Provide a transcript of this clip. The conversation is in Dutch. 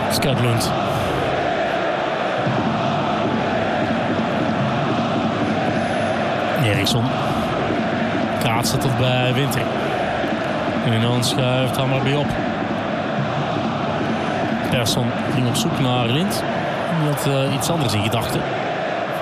Skoglund. Eriksson. Kaatsen tot bij Winter. En dan schuift Hammarby op. Persson ging op zoek naar Lind. Die had iets anders in gedachten.